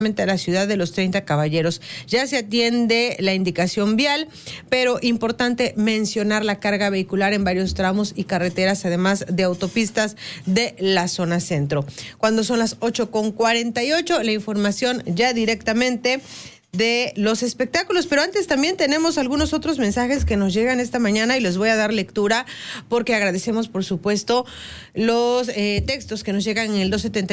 a la ciudad de los 30 Caballeros. Ya se atiende la indicación vial, pero importante mencionar la carga vehicular en varios tramos y carreteras, además de autopistas de la zona centro. Cuando son las 8:48, la información ya directamente de los espectáculos, pero antes también tenemos algunos otros mensajes que nos llegan esta mañana y les voy a dar lectura porque agradecemos, por supuesto, los textos que nos llegan en el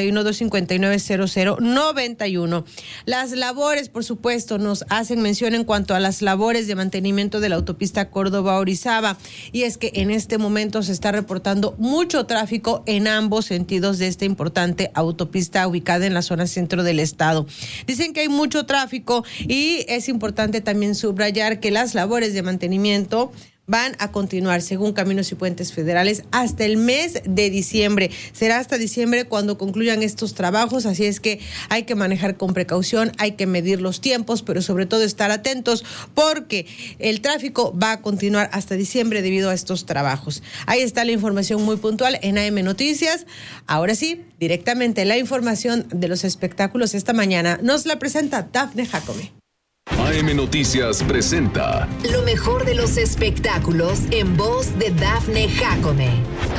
271-259-0091. Las labores, por supuesto, nos hacen mención en cuanto a las labores de mantenimiento de la autopista Córdoba-Orizaba, y es que en este momento se está reportando mucho tráfico en ambos sentidos de esta importante autopista ubicada en la zona centro del estado. Dicen que hay mucho tráfico y es importante también subrayar que las labores de mantenimiento van a continuar, según Caminos y Puentes Federales, hasta el mes de diciembre. Será hasta diciembre cuando concluyan estos trabajos, así es que hay que manejar con precaución, hay que medir los tiempos, pero sobre todo estar atentos porque el tráfico va a continuar hasta diciembre debido a estos trabajos. Ahí está la información muy puntual en AM Noticias. Ahora sí, directamente la información de los espectáculos esta mañana nos la presenta Dafne Jacome. AM Noticias presenta lo mejor de los espectáculos en voz de Dafne Jacome.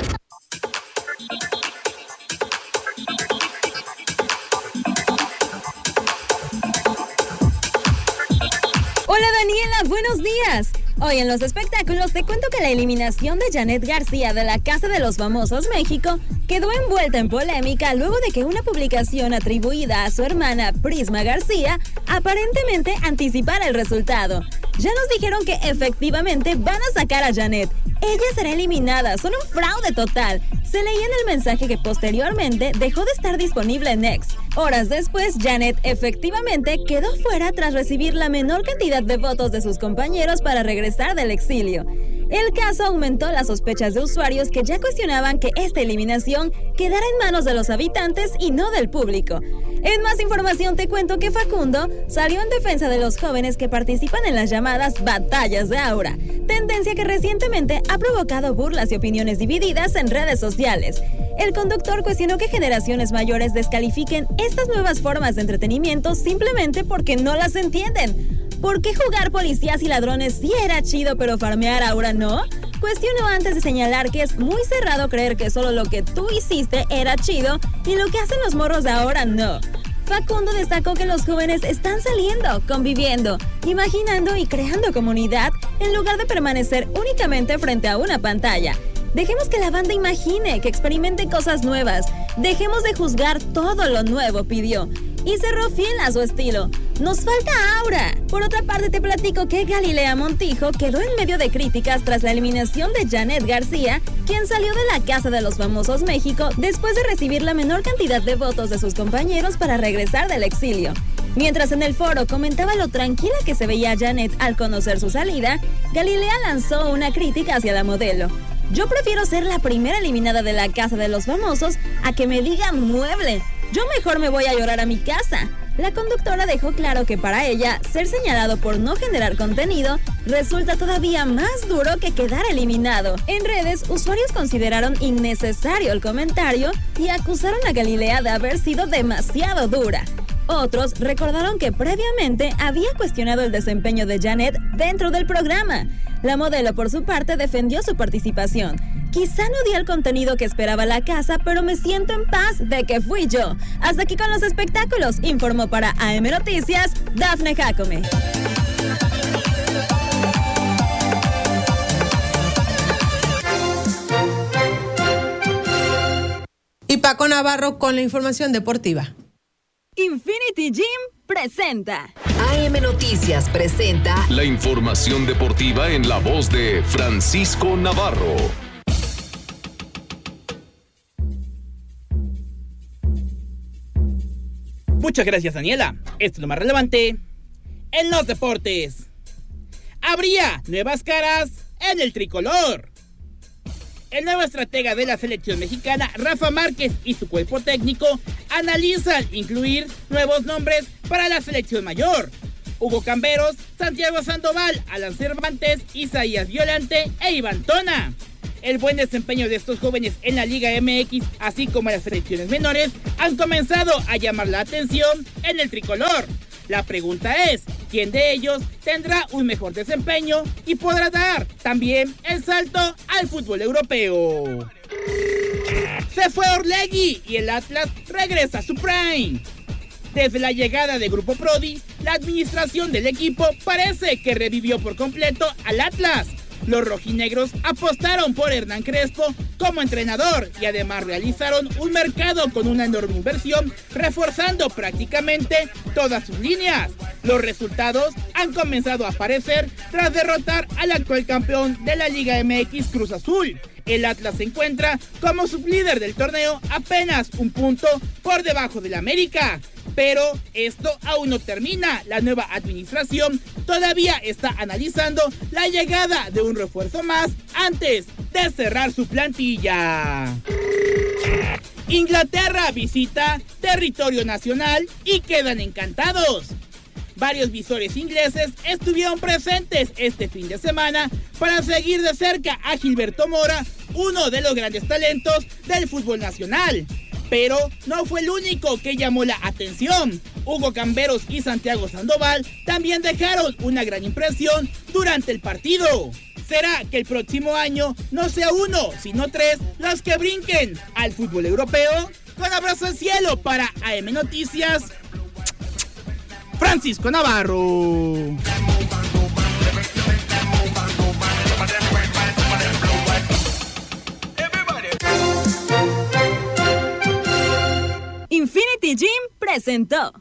Hola Daniela, buenos días. Hoy en los espectáculos te cuento que la eliminación de Janet García de la Casa de los Famosos México quedó envuelta en polémica luego de que una publicación atribuida a su hermana Prisma García aparentemente anticipara el resultado. Ya nos dijeron que efectivamente van a sacar a Janet. Ella será eliminada, son un fraude total. Se leía en el mensaje que posteriormente dejó de estar disponible en X. Horas después, Janet efectivamente quedó fuera tras recibir la menor cantidad de votos de sus compañeros para regresar del exilio. El caso aumentó las sospechas de usuarios que ya cuestionaban que esta eliminación quedara en manos de los habitantes y no del público. En más información te cuento que Facundo salió en defensa de los jóvenes que participan en las llamadas batallas de aura, tendencia que recientemente ha provocado burlas y opiniones divididas en redes sociales. El conductor cuestionó que generaciones mayores descalifiquen estas nuevas formas de entretenimiento simplemente porque no las entienden. ¿Por qué jugar policías y ladrones sí era chido pero farmear ahora no? Cuestionó antes de señalar que es muy cerrado creer que solo lo que tú hiciste era chido y lo que hacen los morros de ahora no. Facundo destacó que los jóvenes están saliendo, conviviendo, imaginando y creando comunidad en lugar de permanecer únicamente frente a una pantalla. Dejemos que la banda imagine, que experimente cosas nuevas. Dejemos de juzgar todo lo nuevo, pidió. Y cerró fiel a su estilo. ¡Nos falta aura! Por otra parte, te platico que Galilea Montijo quedó en medio de críticas tras la eliminación de Janet García, quien salió de la Casa de los Famosos México después de recibir la menor cantidad de votos de sus compañeros para regresar del exilio. Mientras en el foro comentaba lo tranquila que se veía Janet al conocer su salida, Galilea lanzó una crítica hacia la modelo. Yo prefiero ser la primera eliminada de la Casa de los Famosos a que me digan mueble. Yo mejor me voy a llorar a mi casa. La conductora dejó claro que para ella, ser señalado por no generar contenido resulta todavía más duro que quedar eliminado. En redes, usuarios consideraron innecesario el comentario y acusaron a Galilea de haber sido demasiado dura. Otros recordaron que previamente había cuestionado el desempeño de Janet dentro del programa. La modelo, por su parte, defendió su participación. Quizá no di el contenido que esperaba la casa, pero me siento en paz de que fui yo. Hasta aquí con los espectáculos, informó para AM Noticias, Dafne Jacome. Y Paco Navarro con la información deportiva. Infinity Gym presenta. AM Noticias presenta la información deportiva en la voz de Francisco Navarro. Muchas gracias, Daniela. Esto es lo más relevante en los deportes. Habría nuevas caras en el tricolor. El nuevo estratega de la selección mexicana, Rafa Márquez, y su cuerpo técnico analizan incluir nuevos nombres para la selección mayor. Hugo Camberos, Santiago Sandoval, Alan Cervantes, Isaías Violante e Iván Tona. El buen desempeño de estos jóvenes en la Liga MX, así como las selecciones menores, han comenzado a llamar la atención en el tricolor. La pregunta es, ¿quién de ellos tendrá un mejor desempeño y podrá dar también el salto al fútbol europeo? Se fue Orlegui y el Atlas regresa a su prime. Desde la llegada de Grupo Prodi, la administración del equipo parece que revivió por completo al Atlas. Los rojinegros apostaron por Hernán Crespo como entrenador y además realizaron un mercado con una enorme inversión, reforzando prácticamente todas sus líneas. Los resultados han comenzado a aparecer tras derrotar al actual campeón de la Liga MX, Cruz Azul. El Atlas se encuentra como sublíder del torneo, apenas un punto por debajo del América. Pero esto aún no termina. La nueva administración todavía está analizando la llegada de un refuerzo más antes de cerrar su plantilla. Inglaterra visita territorio nacional y quedan encantados. Varios visores ingleses estuvieron presentes este fin de semana para seguir de cerca a Gilberto Mora, uno de los grandes talentos del fútbol nacional. Pero no fue el único que llamó la atención. Hugo Camberos y Santiago Sandoval también dejaron una gran impresión durante el partido. ¿Será que el próximo año no sea uno, sino tres los que brinquen al fútbol europeo? Con abrazo al cielo para AM Noticias, Francisco Navarro. Infinity Gym presentó.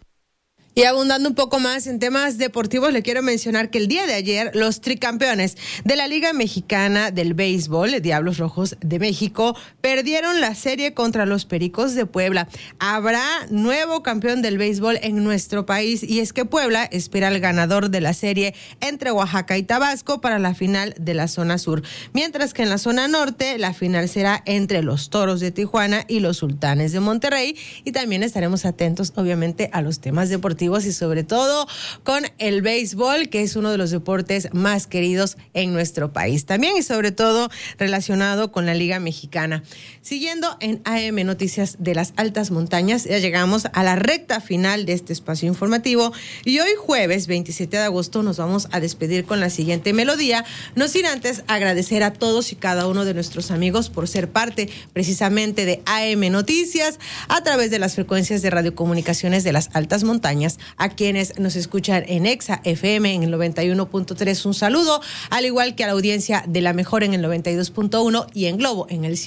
Y abundando un poco más en temas deportivos, le quiero mencionar que el día de ayer los tricampeones de la Liga Mexicana del Béisbol, Diablos Rojos de México, perdieron la serie contra los Pericos de Puebla. Habrá nuevo campeón del béisbol en nuestro país y es que Puebla espera al ganador de la serie entre Oaxaca y Tabasco para la final de la zona sur. Mientras que en la zona norte la final será entre los Toros de Tijuana y los Sultanes de Monterrey, y también estaremos atentos obviamente a los temas deportivos y sobre todo con el béisbol, que es uno de los deportes más queridos en nuestro país. También y sobre todo relacionado con la Liga Mexicana. Siguiendo en AM Noticias de las Altas Montañas, ya llegamos a la recta final de este espacio informativo y hoy jueves 27 de agosto nos vamos a despedir con la siguiente melodía, no sin antes agradecer a todos y cada uno de nuestros amigos por ser parte precisamente de AM Noticias a través de las frecuencias de radiocomunicaciones de las Altas Montañas. A quienes nos escuchan en Exa FM en el 91.3, un saludo, al igual que a la audiencia de La Mejor en el 92.1 y en Globo en el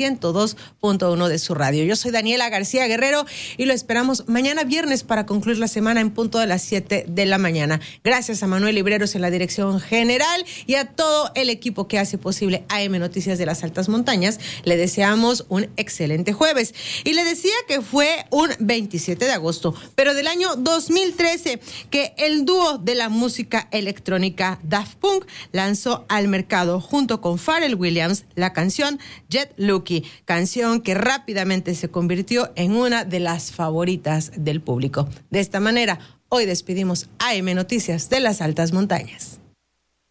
102.1 de su radio. Yo soy Daniela García Guerrero y lo esperamos mañana viernes para concluir la semana en punto de las 7 de la mañana. Gracias a Manuel Libreros en la dirección general y a todo el equipo que hace posible AM Noticias de las Altas Montañas. Le deseamos un excelente jueves. Y le decía que fue un 27 de agosto, pero del año 2013, que el dúo de la música electrónica Daft Punk lanzó al mercado junto con Pharrell Williams la canción Get Lucky, canción que rápidamente se convirtió en una de las favoritas del público. De esta manera, hoy despedimos AM Noticias de las Altas Montañas.